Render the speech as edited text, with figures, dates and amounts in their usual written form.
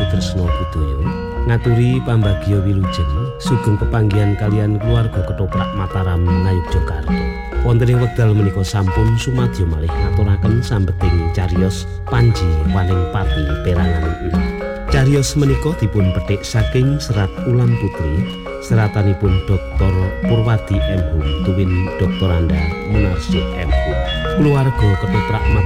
Sutresna Budaya ngaturi pambagya wilujeng sugeng pepanggihan kalian keluarga Ketoprak Mataram Ngayogyakarta. Wonten ing wekdal menika sampun sumadyo malih ngaturaken sambeting cariyos Panji Waning Pati Perangan 6. Cariyos menika dipun petik saking Serat Ulam Putri, seratanipun Dr. Purwadi M. Hum tuwin Dr. Anda Munarsi M. Hum. Keluarga Ketoprak Mataram